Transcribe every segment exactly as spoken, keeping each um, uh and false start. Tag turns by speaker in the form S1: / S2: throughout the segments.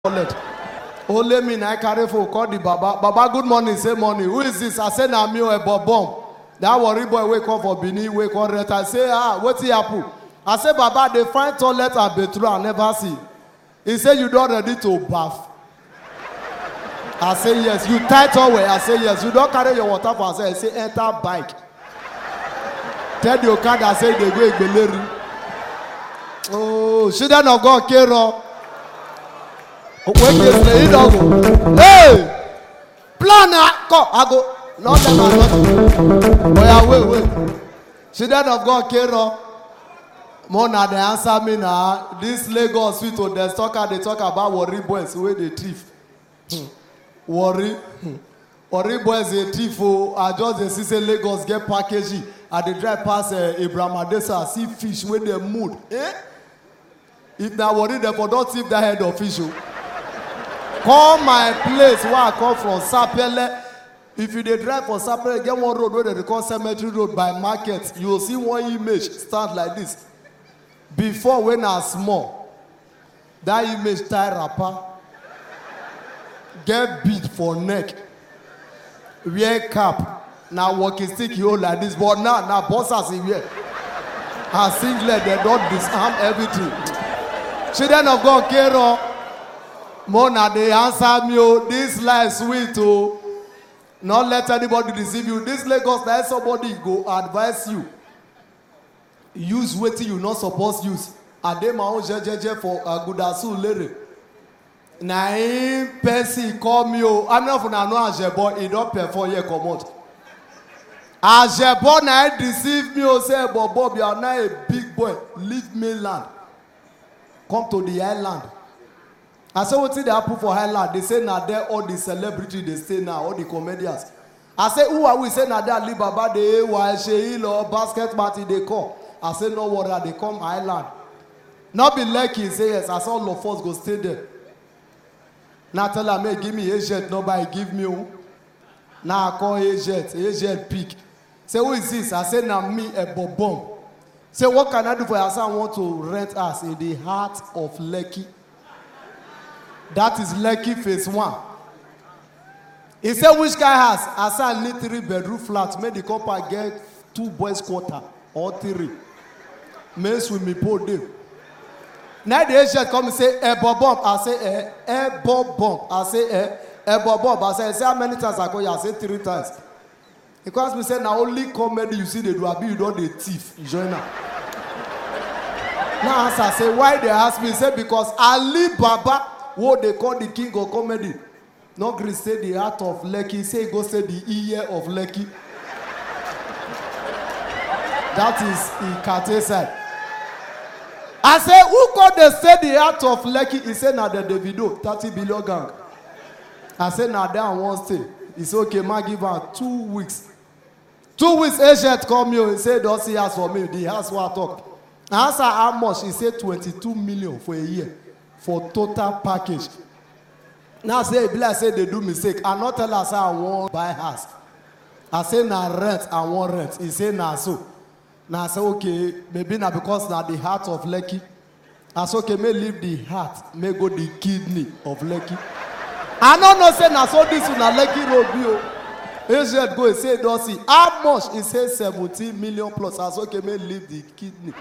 S1: wallet. Only me na carry for call the Baba. Baba, good morning, say morning. Who is this? I say na me a bomb. That worry boy wake up for Benin, wake up rent. I say, ah, what's he happen? I say, Baba, they find toilet and bathroom I never see. He say, you don't ready to bath. I say, yes. You tight away. I say, yes. You don't carry your water for. I say, I say, enter bike. Tell the Okada, say, they go Igbeleri. Oh, children of God, Kero. When you say it, go. Hey! Plan, go. I go. Not them, not. But yeah, wait, wait. Children of God, Kero. More now they answer me now. This Lagos sweet to the talker, they talk about worry boys where they thief. Worry. Worry boys they thief. Oh, I just they see say Lagos get packaging. And they drive past uh, Abraham Adesa, see fish when they mood. Eh? If they worry, they for don't thief that head of fish. Call my place where I come from, Sapele. If you dey drive for Sapele, get one road where they call Cemetery Road by market. You will see one image stand like this. Before when I was small, that image tie wrapper, get beat for neck, wear cap. Now walking stick you hold like this, but now now bosses in here. And singlet, they don't disarm everything. Children of God, Kero, Mona, they answer me, oh, this life sweet, oh. Not let anybody deceive you. This Lagos, that somebody go advise you. Use what you not supposed to use. And they my own jejeje for a good asu lere. Na him person call me, oh. I'm not from no Ajebo, he don't perform here come out. Ajebo na deceive me, oh, say, but Bob, you are not a big boy. Leave mainland. Come to the island. I say, what did they happen for Highland? They say, now there all the celebrities they stay now, all the comedians. I say, who are we? Say, now there Alibaba, they why Sheil or Basket Party they come. I say, no worry, they come Highland. Not be lucky, say yes. I saw all of us go stay there. Now tell them, hey, give me agent, nobody give me. Now I call agent, agent pick. Say, who is this? I say, now me, a bobom. Say, what can I do for you? I say, I want to rent us in the heart of Lekki. That is Lekki phase one. He said, which guy has? I said, I need three bedroom flats. Make the couple get two boys quarter or three. May swimming pool them. Now the agent come and say, eh, bob bomb. I say, eh, eh, bob bomb. I say, eh, eh, bob bomb. I say, say how many times I go? I say three times. Because we say, now only comedy you see they do, I be you don't the thief. Join now. Now I say, why they ask me? Say, because Ali Baba, what they call the king of comedy. Not Chris say the heart of Lekki. Say go say the ear of Lekki. That is Ikate side. I say, who called they say the heart of Lekki? He said, now the Davido, thirty billion gang. I said, now that one stay. He said, okay, man, give her two weeks. Two weeks, agent come here. He said, don't see us for me. The house what I talk. I asked her how much. He said, twenty-two million for a year. For total package. Now say, I say they do mistake. I not tell us I want buy house. I say na rent, I want rent. He say na so. Now I say okay, maybe now because now the heart of Lekki. I say okay, may leave the heart, may go the kidney of Lekki. I don't know say na so this na Lekki road be. Agent go say don't see how much. He say seventeen million plus. I say okay, may leave the kidney.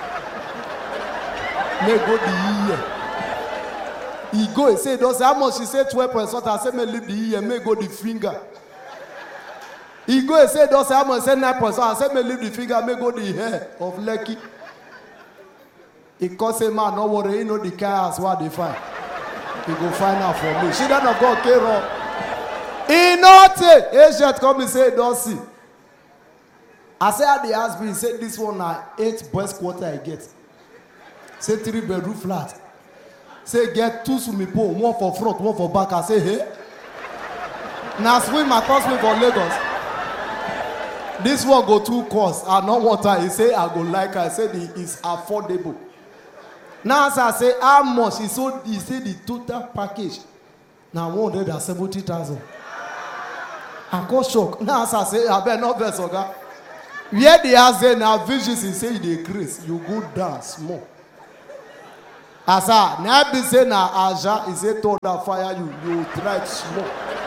S1: May go the ear. He go, he say, does how much? He say twelve point something. I say, may leave the ear, may go the finger. He go, he say, does how much? He say nine point something. I say, may leave the finger, may go the hair of Lekki. He call say, man, no worry, you know the cars what they find. He go find out for me. She don't know God care on. He not take. Agent come and say, don't see. I say, how they ask me, he said, this one na eight boys quarter I get. Say three bedroom flat. Say get two swimming pool, one for front, one for back. I say, hey. Now swim across me for Lagos. This one go two course. I know water. He say I go like. I say it's affordable. Now as I say how much? He so he say the total package. Now one hundred and seventy thousand. I got shock. Now as I say I better not vex oga. Where they are say now visions he say they increase. You go down small. Asa, na be say na Aja, he say told that fire you, you try small.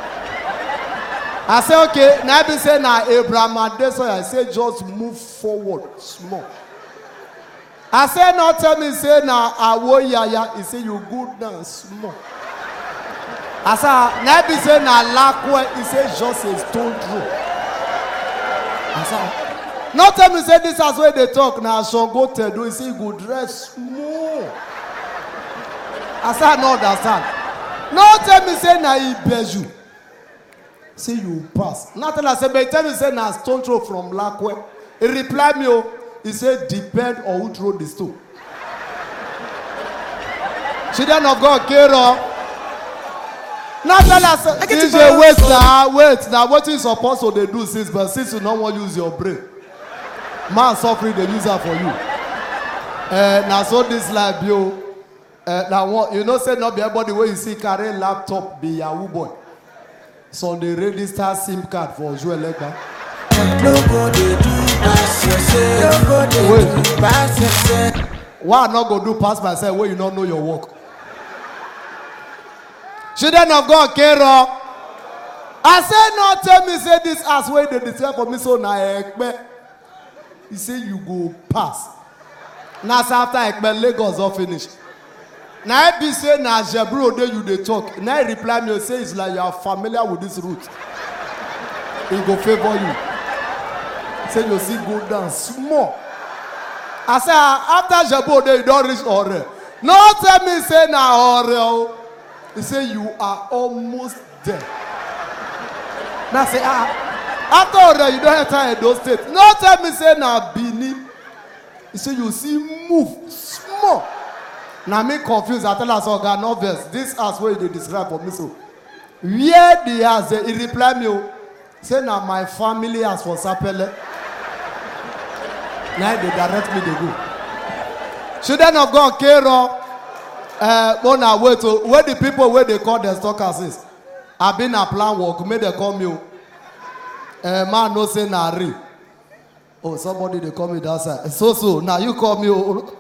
S1: I say okay, na be say na Abraham Adesoya, I say just move forward small. I say not tell me say na Awoyaya, he say you good now small. I say na be say na Lakwe, he say just a stone throw. I say not tell me say this as where they talk na Shango Tedo, he say you go dress small. I say I no understand. No tell me say na Ibeju. Say you pass. Nothing I say, but tell me say na stone throw from Lakwe. He reply me, oh, he said depend on who throw the stone. Children of God, Kero. Nothing I say, D J wait now, wait now. What you supposed to they do since, but since you don't want to use your brain, man suffering the user for you. Uh, now so this life, yo. Uh, now you know say not be everybody where you see carry laptop be Yahoo boy. So they register SIM card for Joel Legba. Wait. Why not go do pass myself where you don't know your work? Children of God, Kero. I say not tell me say this as way they declare for me so na ekbe. He say you go pass. Now after ekbe Lagos all finish. Now I be say na Jebro dey you dey talk. Now I reply me say it's like you are familiar with this route. He go favor you. Say you see go down small. I say after Jebro dey you don't reach Ore. No tell me say na Ore. He say you are almost there. Now say ah after Ore you don't enter Edo State. No tell me say na Bini. He say you see move small. Now me confused. I tell us, oh God, no verse. This as what they describe for me. So, where the house? He reply me, say now my family has for Sapele. Now they direct me to go. Children of God, Kero. Uh, but now wait. So where the people where they call their stalkers is? I've been a plan work. May they call me. Uh, man no say nari. Oh, somebody they call me that side. So so now you call me. Oh,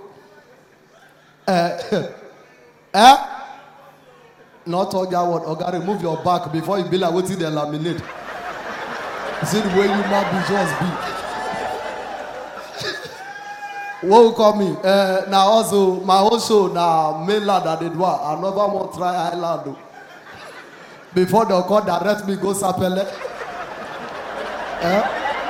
S1: Uh, eh? Not talk that word. Oga, remove your back before you be like waiting they laminate. See the way you might be just be. What will call me? Uh, now also my own show now mainland that they do. I never want to try island. Before they call direct me go Sapele. Eh?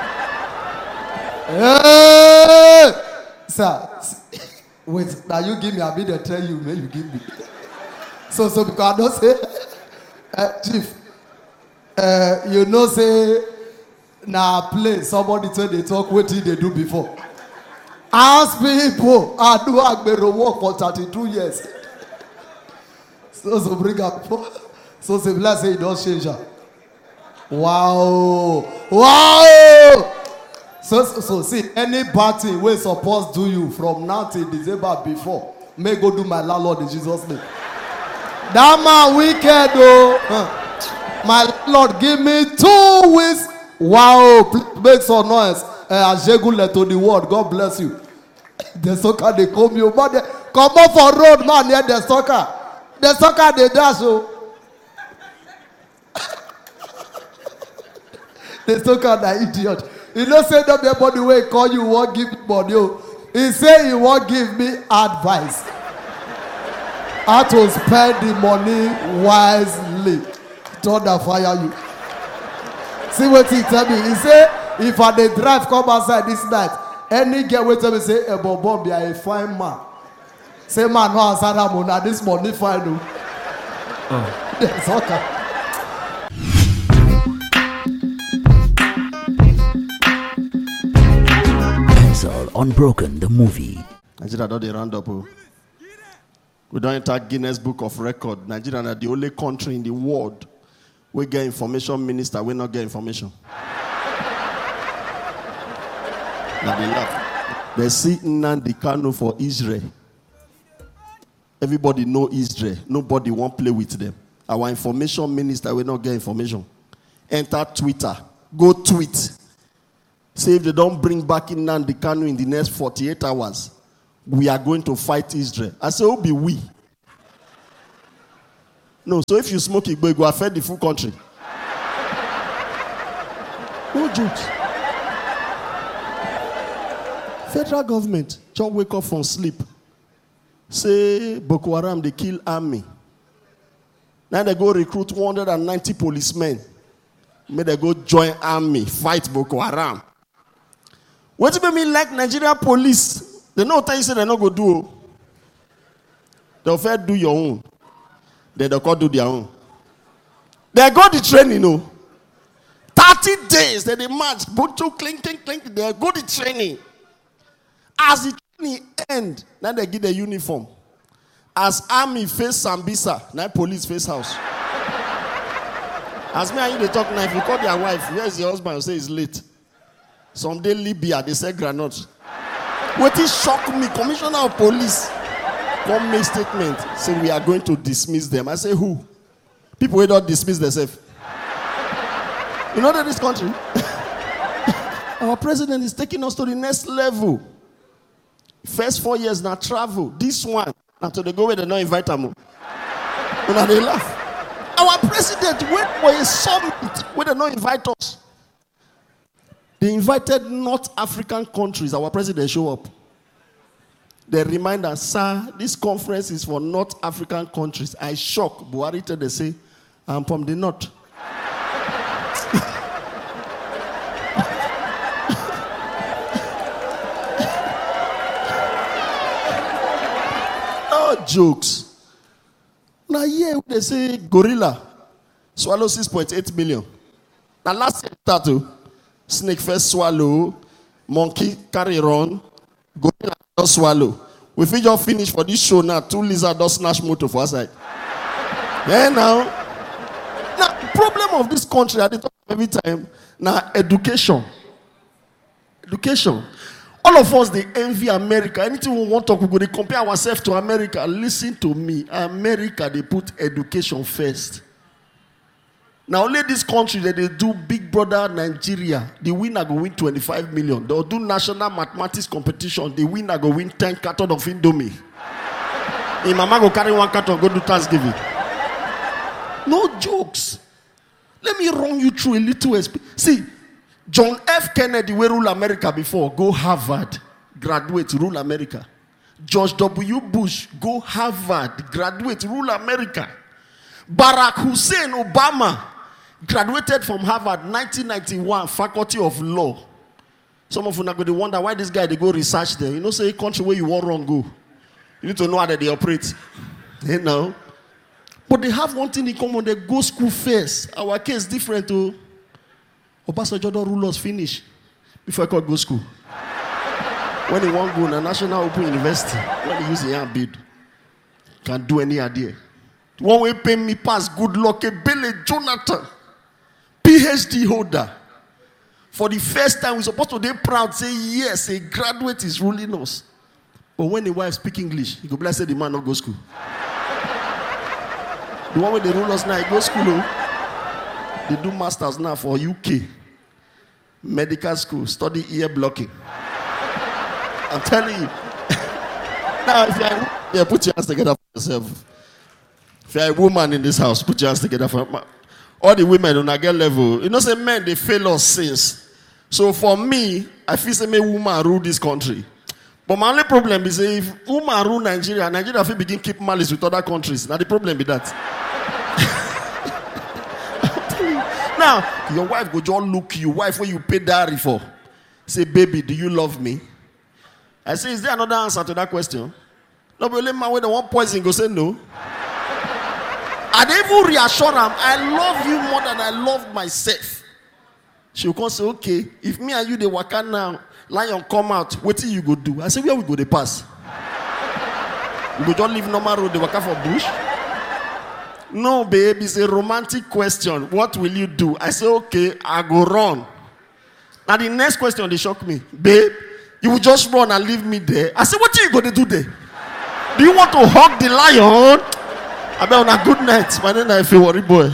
S1: Hey! Sir. Wait, now you give me, I'll be there tell you, man, you give me. So, so because I don't say, uh, Chief, uh, you know, say, now play, somebody tell they talk, what did they do before? Ask people, I do Agbero work for thirty-two years. So, so bring up, so say, let's say, you don't change her. Wow, wow! So, so, so see, any bad thing we supposed do you from now till December before, may go do my landlord in Jesus' name. That man wicked though. Huh. My Lord, give me two weeks. Wow, please make some noise. Uh, Ajegule to the world. God bless you. The soccer they come you, but they come up for road man near the soccer. The soccer they dash so. The soccer that idiot. You know, say that everybody will call you, won't give me money. He say he won't give me advice. How to spend the money wisely. Thunder fire you. See what he tell me? He say, if I dey drive come outside this night, any girl will tell me, say, eh, but Bob, you are a fine man. Say, man, no answer that money. This money fine. Oh. That's okay.
S2: Unbroken, the movie.
S3: Nigeria don't they round up. Oh. We don't enter Guinness Book of Record. Nigeria are the only country in the world we get information minister, we not get information. Now they laugh. They see Nnamdi Kanu for Israel. Everybody know Israel. Nobody won't play with them. Our information minister will not get information. Enter Twitter. Go tweet. Say if they don't bring back Nnamdi Kanu in the next forty-eight hours, we are going to fight Israel. I said, who be we? No, so if you smoke it, it will affect the full country. No jokes. Federal government just wake up from sleep. Say Boko Haram, they kill army. Now they go recruit one hundred ninety policemen. May they go join army, fight Boko Haram. What do you mean like Nigerian police? They know what you say they not go do. They'll first do your own. Then they'll go do their own. They go the training, you know. thirty days, then they march, boot to clink, clink, clink. They go the training. As the training end, now they give the uniform. As army face Sambisa, now police face house. As me and you they talk now, if you call their wife, where's your husband? You say he's late. Someday Libya, they say granite. What is shock me? Commissioner of police come make statement. Say we are going to dismiss them. I say who? People will not dismiss themselves. You know that this country, our president is taking us to the next level. First four years now travel. This one, until they go where they don't invite them. And now they laugh. Our president went for a summit where they don't invite us. They invited North African countries. Our president show up. They remind us, sir, this conference is for North African countries. I shock. Buhari tell they say, I'm from the north. No jokes. Now here they say gorilla swallow six point eight million. Now last year start snake first swallow, monkey carry run, gorilla just swallow. We fit just finish for this show now. Two lizards just snatch motor for us side. Yeah now. Now the problem of this country, I talk every time. Now education. Education. All of us, they envy America. Anything we want to talk, we go, they compare ourselves to America. Listen to me. America, they put education first. Now, only this country that they do Big Brother Nigeria, the winner go win twenty-five million. They'll do national mathematics competition. The winner go win ten cartons of Indomie. Hey, mama go carry one carton, go do Thanksgiving. No jokes. Let me run you through a little. Exp- See, John F. Kennedy, we rule America before, go Harvard, graduate, rule America. George W. Bush, go Harvard, graduate, rule America. Barack Hussein Obama, graduated from Harvard, nineteen ninety-one, Faculty of Law. Some of you are going to wonder why this guy, they go research there. You know, say country where you want wrong go. You need to know how they operate. You know. But they have one thing in common, they go school first. Our case different too. Obasanjo don't rule us finish before I could go school. When he want go to National Open University, when he use the hand bid, can do any idea. One way pay me pass, good luck, a Billy Jonathan, P H D holder. For the first time, we're supposed to be proud, say yes, a graduate is ruling us. But when the wife speak English, he go bless the man not go school. The one where they rule us now, he go school. Oh. They do masters now for U K. Medical school, study ear blocking. I'm telling you. Now, if you're, yeah, put your hands together for yourself. If you're a woman in this house, put your hands together for all the women on a girl level. You know, say men, they fail us since. So for me, I feel say me woman rule this country. But my only problem is if woman rule Nigeria, Nigeria will begin keep malice with other countries. Now the problem be that. Now, your wife go just look you, wife where you pay dowry for. Say, baby, do you love me? I say, is there another answer to that question? No, but let man when they want poison go say no. I they even reassure them, I love you more than I love myself. She will come say, okay, if me and you they work out now, lion come out, what do you go do? I say, where we go they pass? We go just leave normal road, they work out for bush. No, babe, it's a romantic question. What will you do? I say, okay, I go run. Now the next question, they shock me. Babe, you will just run and leave me there. I say, what are you going to do there? Do you want to hug the lion? I bet on a good night. My name is worry boy.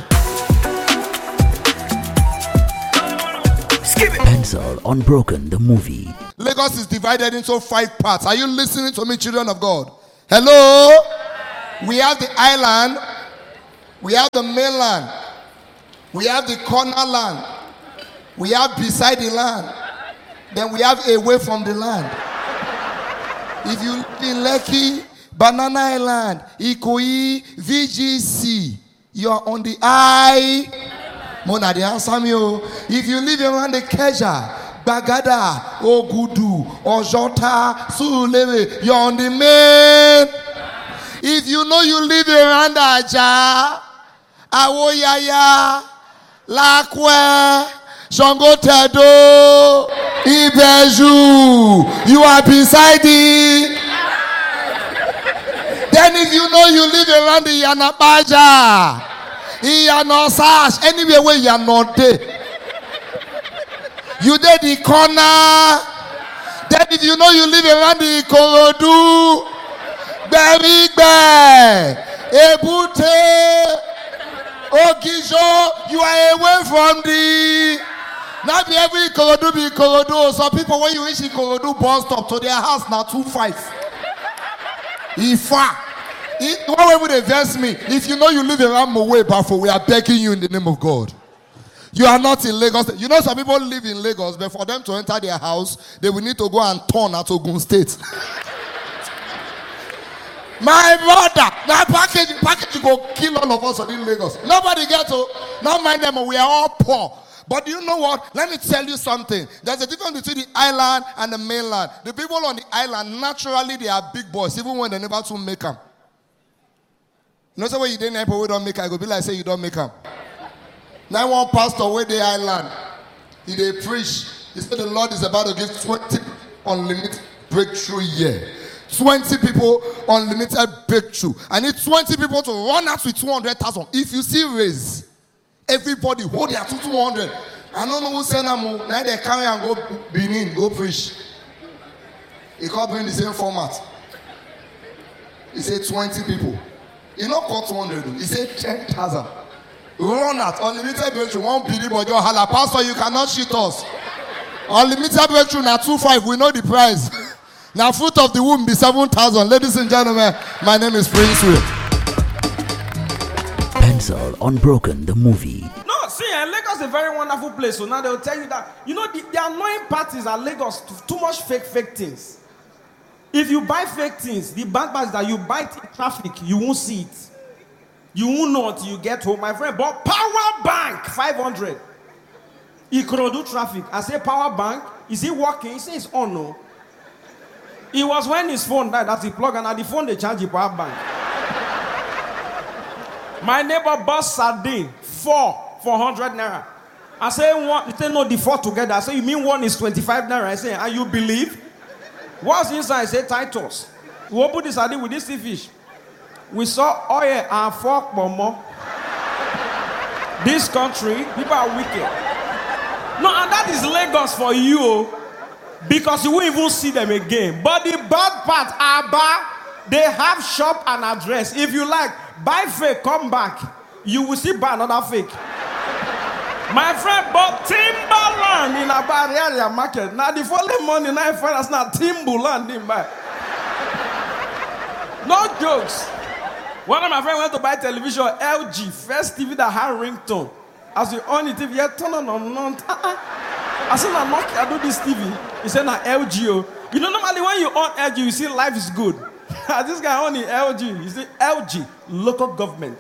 S2: Answer Unbroken, the movie.
S1: Lagos Lagos is divided into five parts. Are you listening to me, children of God? Hello? We have the island. We have the mainland. We have the corner land. We have beside the land. Then we have away from the land. If you live in Lekki, Banana Island, Ikoyi, V G C, you are on the I. Mona de answer me. If you live around the Keja, Bagada, Ogudu, Ojota, Sulele, you're on the main. If you know you live around Aja, Awoyaya, Lakwe, Shangotedo, Ibeju, you are beside it. Then if you know you live around the Yanabaja, Yanosash, anywhere where you are not there, you did the corner. Then if you know you live around the Ikorodu, Berigbe, Ebute, Ogijo, you are away from the. Not be every Ikorodu be Ikorodu. Some people when you reach Ikorodu bus stop to their house now two five. Ifa. One way would verse me. If you know you live around Mowe Bafo, we are begging you in the name of God. You are not in Lagos. You know some people live in Lagos, but for them to enter their house, they will need to go and turn at Ogun State. My brother, now package, package go kill all of us in Lagos. Nobody get to, not mind them, we are all poor. But you know what? Let me tell you something. There's a difference between the island and the mainland. The people on the island, naturally, they are big boys, even when they never to make them. You know, so when you didn't help, we don't make them, it go be like say you don't make them. Now one pastor where the island, he they preach. He said the Lord is about to give twenty unlimited breakthrough year. twenty people unlimited breakthrough. I need twenty people to run out with two hundred thousand. If you see raise, everybody hold their two hundred. I don't know who send them. Now they carry and go Benin, go preach. He can't bring the same format. He said twenty people. He not call two hundred. He said ten thousand. Run out. Unlimited breakthrough. One billion, but your hala. Pastor, you cannot cheat us. Unlimited breakthrough now two five. We know the price. Now fruit of the womb be seven thousand. Ladies and gentlemen, my name is Prince Will.
S2: Pencil Unbroken, the movie.
S4: No, see, uh, Lagos is a very wonderful place. So now they'll tell you that, you know, the, the annoying part is at Lagos, too, too much fake, fake things. If you buy fake things, the bad part is that you buy it in traffic, you won't see it. You won't know until you get home. My friend bought power bank, five hundred. He could do traffic. I say, power bank, is it working? He says, it's on, no. It was when his phone died that he plugged, and at the phone they charge the power bank. My neighbor bought sardine, four, four hundred naira. I say, one, he said, no, the four together. I say, you mean one is twenty-five naira? I say, and you believe? What's inside? I say, Titus. We opened the sardine with this sea fish. We saw oil and fork more. This country, people are wicked. No, and that is Lagos for you, because you won't even see them again. But the bad part, Aba, they have shop and address. If you like, buy fake, come back. You will see buy another fake. My friend bought Timberland in Aba area market. Now the following morning, I find us now Timberland in buy. No jokes. One of my friends went to buy television, L G, first T V that had ringtone. As you on the T V, you turn on on on. I said, I'm not, I do this T V. He said, nah, L G. Oh. You know, normally when you on L G, you see life is good. This guy on the L G, you see L G, local government.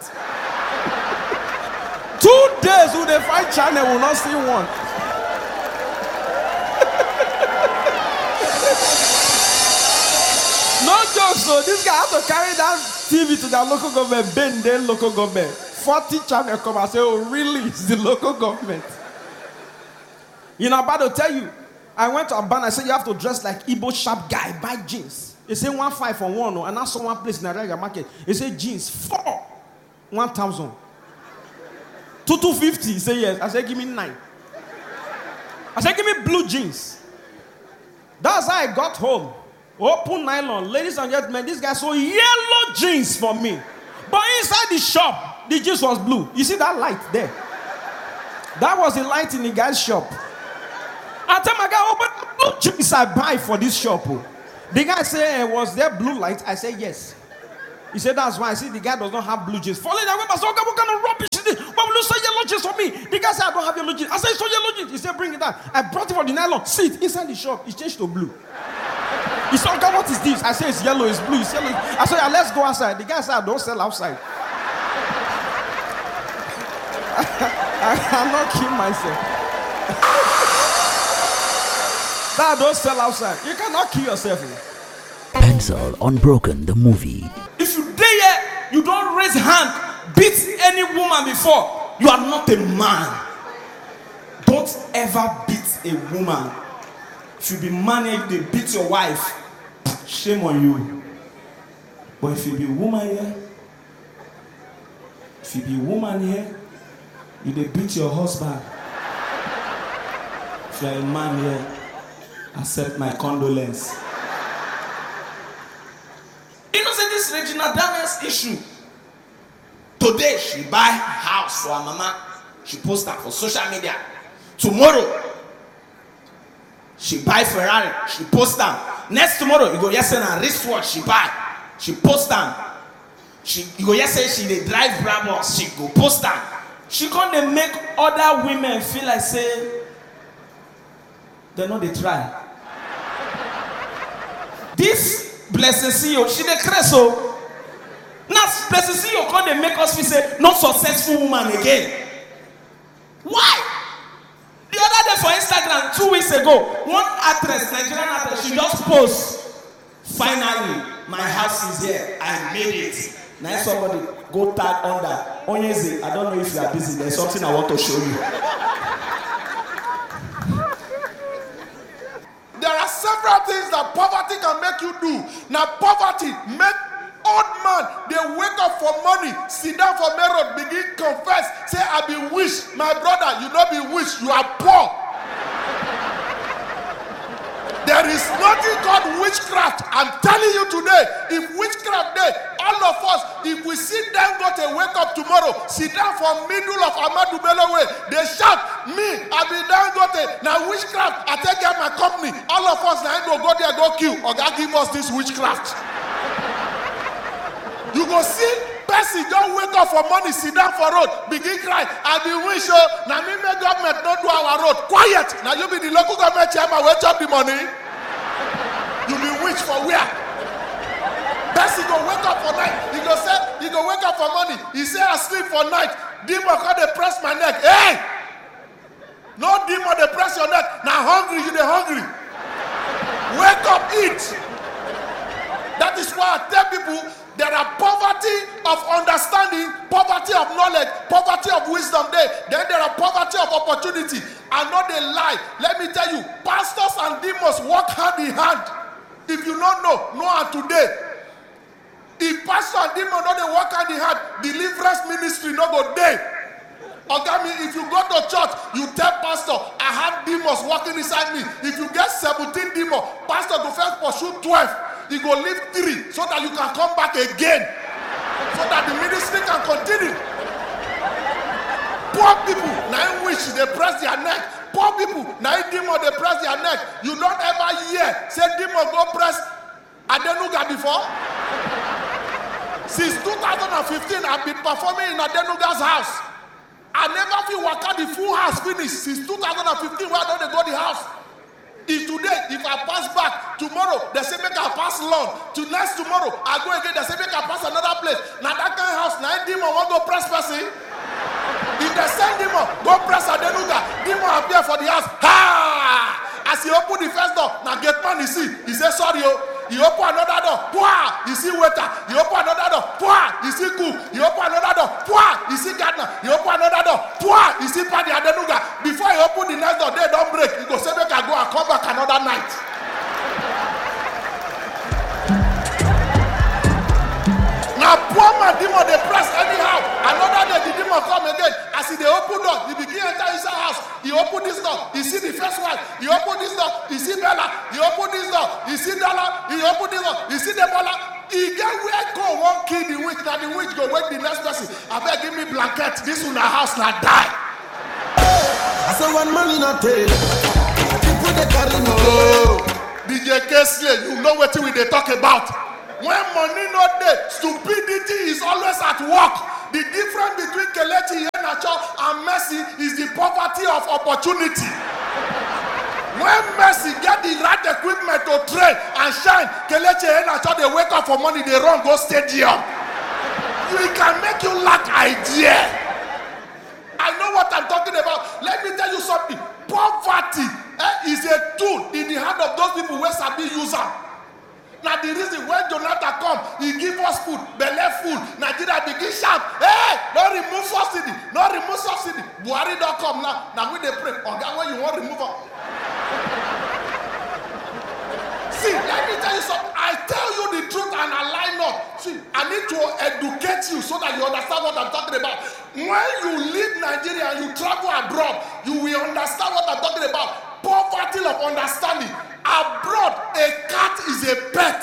S4: Two days with the fight channel will not see one. No jokes, so this guy has to carry that T V to the local government, bend their local government. forty channel come and say, oh, really? It's the local government. You know, I'm about to tell you, I went to Abana, I said, you have to dress like Igbo sharp guy, buy jeans. They say one five for one, and I saw one place in the regular market. They say jeans, four, one thousand. Two, two fifty. He said, yes. I said, give me nine. I said, give me blue jeans. That's how I got home. Open nylon. Ladies and gentlemen, this guy saw yellow jeans for me. But inside the shop, the jeans was blue. You see that light there? That was the light in the guy's shop. I tell my guy, open blue jeans I buy for this shop. Oh. The guy said, eh, was there blue light? I said, yes. He said, that's why. I see the guy does not have blue jeans. Falling away, I said, okay, what kind of rubbish is this? Why will you say yellow jeans for me? The guy said, I don't have yellow jeans. I said, it's not yellow jeans. He said, bring it down. I brought it for the nylon. See it inside the shop. It's changed to blue. He said, okay, what is this? I said, it's yellow, it's blue, it's yellow. I said, yeah, let's go outside. The guy said, I don't sell outside. I cannot kill myself. That don't sell outside. You cannot kill yourself.
S2: Pencil Unbroken the movie.
S4: If you dare here, you don't raise hand, beat any woman before, you are not a man. Don't ever beat a woman. If you be man here, they beat your wife, shame on you. But if you be woman here, if you be woman here, you they beat your husband. If you are a man here, accept my condolence. You know, say this Regina Daniels issue. Today she buy a house for her mama. She post that for social media. Tomorrow she buy Ferrari. She post them. Next tomorrow you go yes and a wristwatch she buy. She post them. She you go yes say she dey drive Brabus. She go post them. She come dey make other women feel like say they know they try. This Blessing C E O, she dey crazy so. Now Blessing C E O come dey make us feel say not successful woman again. Why? The other day for Instagram two weeks ago, one actress, Nigerian actress, she just post. Finally, my house is here. I made it. Now somebody go tag under. Onyeze, I don't know if you are busy. There's something I want to show you.
S5: There are several things that poverty can make you do. Now poverty make old man, they wake up for money, sit down for main road, begin confess, say I be wish. My brother, you not be wish, you are poor. There is nothing called witchcraft. I'm telling you today, if witchcraft there, all of us, if we sit down, go to wake up tomorrow, sit down for middle of Ahmadu Bello way, they shout, me, I be down, go to, now witchcraft, I take care of my company, all of us, now go go there, go kill, or God give us this witchcraft. You go see, person don't wake up for money, sit down for road, begin cry, I be wish, oh, now me make government not do our road, quiet, now you be the local government chairman, wait up the money. You be wish for where? Person go wake up for night, he go say, he go wake up for money, he say I sleep for night, demon come they press my neck, hey! No demon they press your neck, now hungry, you they hungry. Wake up, eat. That is why I tell people, there are poverty of understanding, poverty of knowledge, poverty of wisdom there. Then there are poverty of opportunity. I know they lie. Let me tell you, pastors and demons work hand in hand. If you don't know, know how today. If pastor and demon don't they work hand in hand, deliverance ministry no go there. Okay, if you go to church, you tell pastor, I have demons working inside me. If you get seventeen demons, pastor go first pursue twelve. He go leave three so that you can come back again. So that the ministry can continue. Poor people, now in which they press their neck. Poor people, now in demon they press their neck. You don't ever hear, say demon go press Adenuga before. Since two thousand fifteen, I've been performing in Adenuga's house. I never feel waka the full house finished. Since two thousand fifteen, where don't they go the house? If today, if I pass back, tomorrow, they say make I pass long. To next tomorrow, I go again, they say make I pass another place. Now that kind of house, now demon won't go press person. If they send demon, go press Adenuga, demon appear for the house. Ha! As he open the first door, now get man, he see, he say sorry, oh. He open another door, Pwah! You see waiter. He open another door, Pwah! You see cook. He open another door, Pwah! You see gardener. He open another door, Pwah! You see Paddy Adenuga. Before he open the next door, they don't break. He go say make I go and come back another night. Now poor man demon they press anyhow. Another day the demon come again. As he they open door, he begin enter inside house. He open this door. He see the first wife. He open this door. He see Bella. He open this door. He see Dala. He open this door. He see Debola. He get where go one kill the witch. Now the witch go wake the next person. I beg give me blanket. This one a house now die.
S6: I said one man in a tail.
S1: we dey carry no.
S5: Oh, D J Kesley, you know what we dey talk about. When money no dey, stupidity is always at work. The difference between Kelechi Iheanacho and Messi is the poverty of opportunity. When Messi get the right equipment to train and shine, Kelechi Iheanacho they wake up for money, they run go stadium. We can make you lack idea. I know what I'm talking about. Let me tell you something. Poverty eh, is a tool in the hand of those people who sabi use am. Now the reason when Jonathan come, he give us food, belle food. Nigeria begin shout, hey, no remove subsidy, no remove subsidy. Buhari don't come now. Now we dey pray. Oga, when you want remove am. See, let me tell you something. I tell you the truth and I lie not. See, I need to educate you so that you understand what I'm talking about. When you leave Nigeria and you travel abroad, you will understand what I'm talking about. Poverty of understanding. Abroad, a cat is a pet.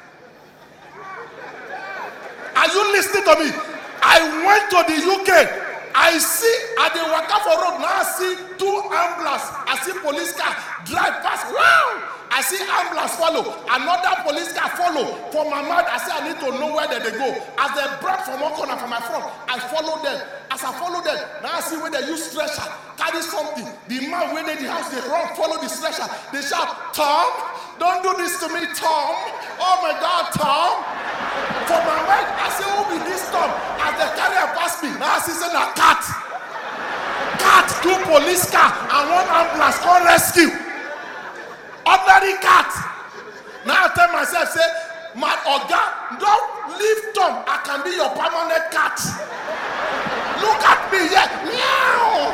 S5: Are you listening to me? I went to the U K. I see at the Waka for road. Now I see two ambulances. I see police car drive past. Wow! I see ambulance follow. Another police car follow. For my mind, I say I need to know where they, they go. As they brought from one corner from my front, I follow them. As I follow them, now I see where they use stretcher, carry something. The man when they in the house, they run, follow the stretcher. They shout, Tom, don't do this to me, Tom. Oh my God, Tom. For my mind, I say, who be this Tom? As they carry her past me, now I see say a cat. Cat, two police car, and one ambulance called rescue. Ordinary cat. Now I tell myself, say, my Oga, don't leave Tom. I can be your permanent cat. Look at me, yeah. Meow.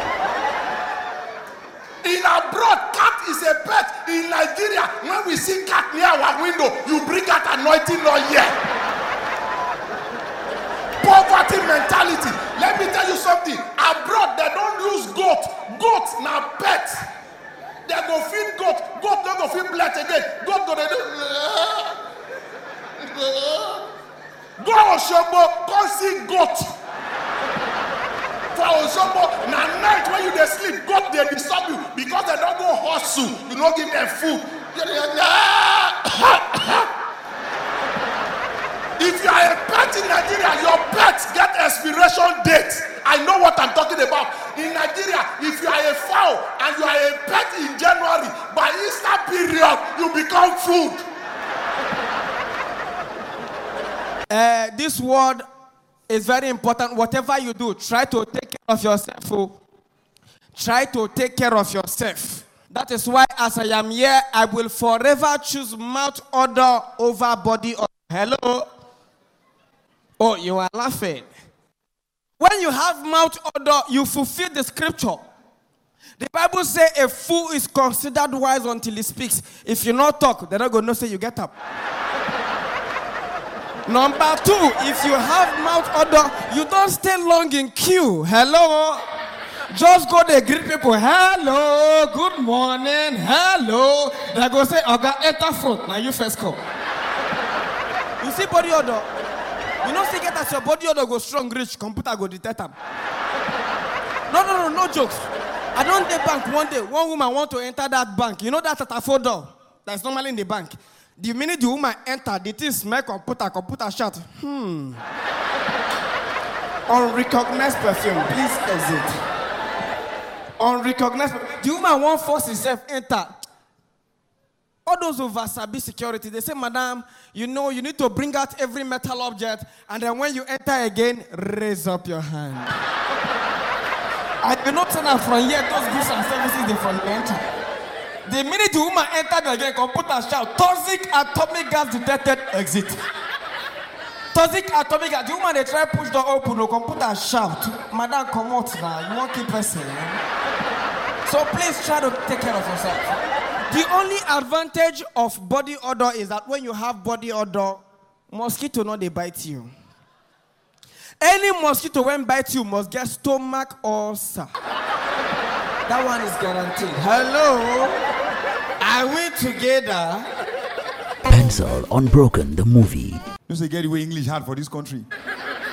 S5: In abroad, cat is a pet. In Nigeria, when we see cat near our window, you bring out anointing oil here. Poverty mentality. Let me tell you something. Abroad, they don't use goat. Goat now pet. They go feed goat. Goat don't go feed blood again. Goat go they do. Go Osogbo, go see goat. For Osogbo, na night when you dey sleep, goat they disturb you because they don't go hustle. You don't give them food. If you are a pet in Nigeria, your pets get expiration date. I know what I'm talking about. In Nigeria, if you are a fowl and you are a pet in January, by Easter period, you become food.
S4: Uh, this word is very important. Whatever you do, try to take care of yourself. Oh. Try to take care of yourself. That is why, as I am here, I will forever choose mouth odor over body odor. Hello? Oh, you are laughing. When you have mouth odor, you fulfill the scripture. The Bible says a fool is considered wise until he speaks. If you not talk, they're not going to say you get up. Number two, if you have mouth odor, you don't stay long in queue. Hello? Just go there, greet people. Hello, good morning. Hello. They go say, Oga, enter front. Now you first come. You see body odor? You know, see, get as your body odor go strong, rich, computer go detect them. No, no, no, no jokes. I don't dey bank one day. One woman want to enter that bank. You know that at a four door that's normally in the bank. The minute the woman enter, the thing smell computer, computer shut. Hmm. Unrecognized perfume, please exit. Unrecognized. The woman won't force herself enter. All those over Sabi security, they say, Madam, you know, you need to bring out every metal object, and then when you enter again, raise up your hand. I do not turn out from here, those goods and services they from enter. The minute the woman entered again, computer shout, toxic atomic gas detected, exit. Toxic atomic gas, the woman they try push the open, the computer shout, Madam, come out now, you won't keep pressing. So please try to take care of yourself. The only advantage of body odor is that when you have body odor, mosquito not they bite you. Any mosquito when bite you must get stomach ulcer. That one is guaranteed. Hello? Are we together?
S2: Pencil Unbroken, the movie.
S6: You say get the way English hard for this country.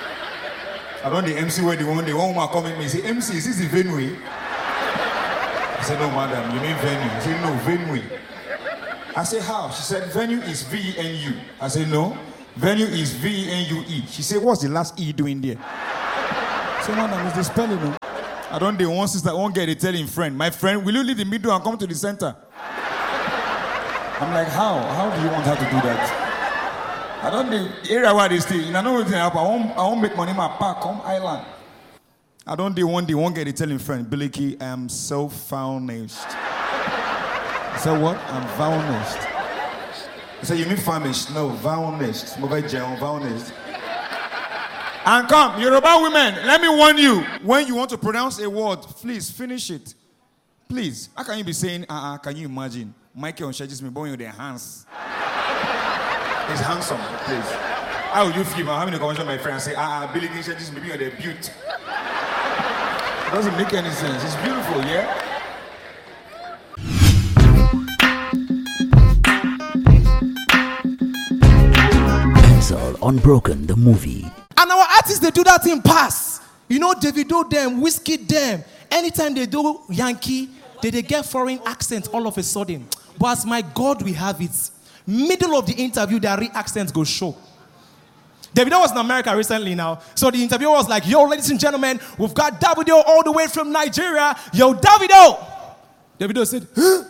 S6: I run the M C where the one the one woman come in me say, M C, is this the venue? I said, no, madam, you mean venue? I said, no, venue. I said, how? She said, venue is V E N U. I said, no, venue is V E N U E. She said, what's the last E doing there? I said, madam, it's the spelling, no? I don't do one sister, one girl, they telling friend, my friend, will you leave the middle and come to the center? I'm like, how? How do you want her to do that? I don't do the area where they stay. I know what's happen. I won't, I won't make money in my park, come island. I don't do one day, one girl, they telling friend, Biliki, I'm so famished. I said, what? I'm famished. I said, you mean famished? No, famished. Famished. And come, Yoruba women, let me warn you. When you want to pronounce a word, please finish it. Please. How can you be saying, uh-uh, can you imagine? Michael and Shagis me born with their hands. It's handsome, please. How would you feel? I'm having a conversation with my friend and say, uh-uh, Billy King Shagis me on their beauty. It doesn't make any sense. It's beautiful, yeah?
S2: Unbroken, the movie.
S7: And our artists, they do that in pass. You know, Davido them, Whiskey them. Anytime they do Yankee, they, they get foreign accents all of a sudden. But as my God, we have it. Middle of the interview, their real accents go show. Davido was in America recently now. So the interviewer was like, yo, ladies and gentlemen, we've got Davido all the way from Nigeria. Yo, Davido. Davido said, huh?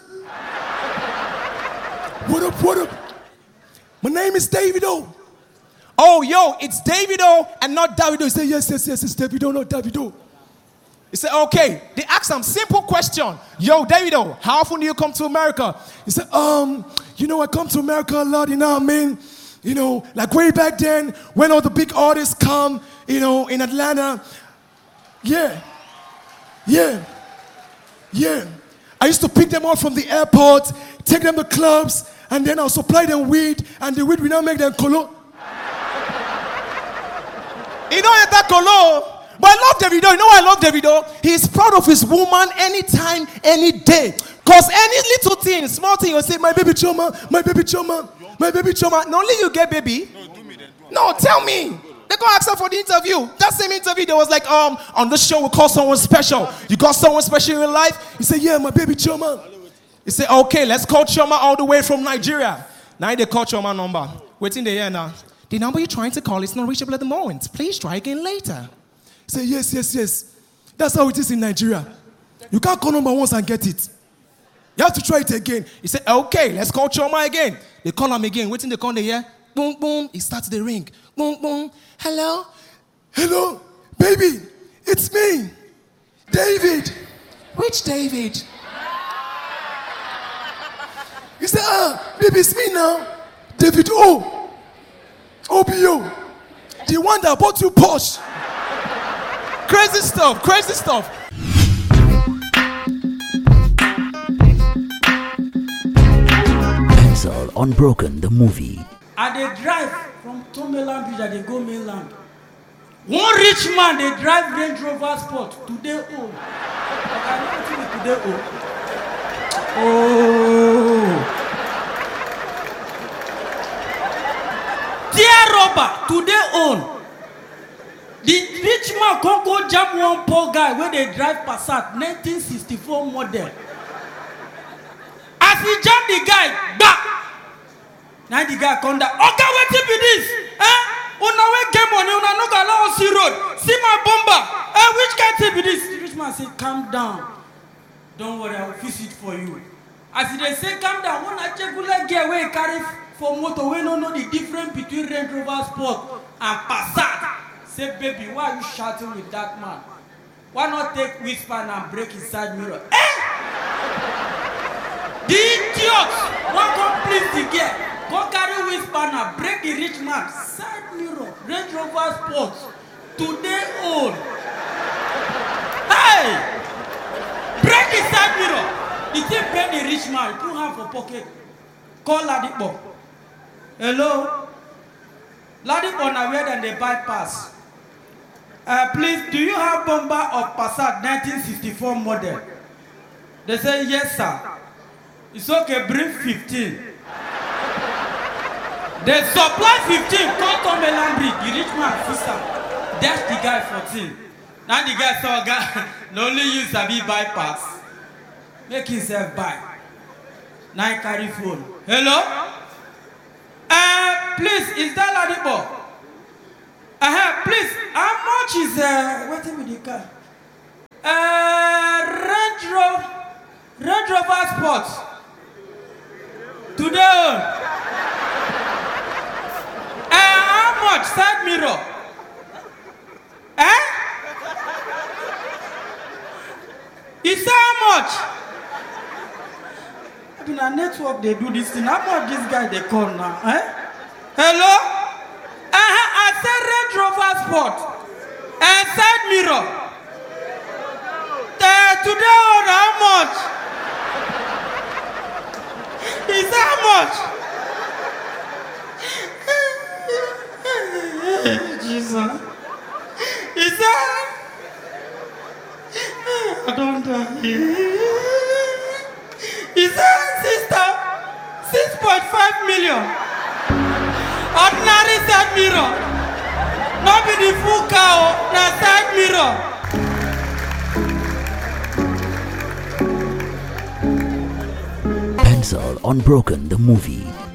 S7: What up, what up? My name is Davido. Oh, yo, it's Davido and not Davido. He said, yes, yes, yes, it's Davido, not Davido. He said, okay. They asked him, simple question. Yo, Davido, how often do you come to America? He said, um, you know, I come to America a lot, you know what I mean? You know, like way back then, when all the big artists come, you know, in Atlanta. Yeah, yeah, yeah. I used to pick them up from the airport, take them to clubs, and then I'll supply them weed, and the weed will now make them colo. You know that colo? But I love Davido. You know why I love Davido? He's proud of his woman anytime, any day. Because any little thing, small thing, you'll say, my baby choma, my baby choma, my baby choma. Not only you get baby. No, do me then. No, tell me. They go ask her for the interview. That same interview, there was like, um, on this show we call someone special. You got someone special in your life? He said, yeah, my baby choma. He said, okay, let's call Choma all the way from Nigeria. Now they call Choma number. Waiting the air now. The number you're trying to call is not reachable at the moment. Please try again later. Say, yes, yes, yes. That's how it is in Nigeria. You can't call number once and get it. You have to try it again. He said, okay, let's call Choma again. They call him again. Waiting, they call the air. Boom, boom. It starts the ring. Boom, boom. Hello? Hello? Baby, it's me. David. Which David? He said, ah, baby, it's me now. David O. O B O. The one that bought you Porsche. Crazy stuff, crazy stuff.
S2: Pencil Unbroken, the movie.
S8: I they drive from Tomeland Bridge and they go mainland. One rich man, they drive Range Rover Sport. Today, oh. I know what today, oh. Oh. Dear robber, today own. The rich man can't go jump one poor guy where they drive Passat nineteen sixty-four model. As he jump the guy, back. Now the guy come down. Okay, what be this? Eh? Una we game money, una no go allow us see road. See my bomber. Eh, which guy tell be this? The rich man say, calm down. Don't worry, I will fix it for you. As they say, calm down. One I check like get away carry for motor. We don't know the difference between Range Rover Sport and Passat. Say, baby, why are you shouting with that man? Why not take whisper and break his side mirror? Eh? The idiot! Why not please the girl? Go carry whisper and break the rich man side mirror. Range Rover Sport. Today old. Hey! Break the side mirror. The thing pay the rich man. Put hand for pocket. Call Ladipo. Hello? Ladipo now where than they bypass. Uh, please, do you have bomber of Passat nineteen sixty-four model? They say, yes, sir. It's okay, bring fifteen. They supply fifteen, come to Melan Bridge. The rich man, sister. That's the guy fourteen. Now the guy saw, guy, not only you sabi bypass. make himself buy. Now he carry phone. Hello? Uh, please, is that Ladipo? Uh-huh, please, how much is, uh, what is with the car? Uh, Range Rover, Range Rover Sports. Today. Uh, how much? Side mirror. Eh? You say how much? In a network, they do this thing. How much this guy they call now? Eh? Hello? Uh-huh, I said Range Rover Sport. And side mirror. Uh, today on how much? Is how much? Jesus. Is that? I don't know. Is that sister? six point five million. Ordinary side mirror. Not be the full cow, na side mirror.
S2: Pencil Unbroken the movie.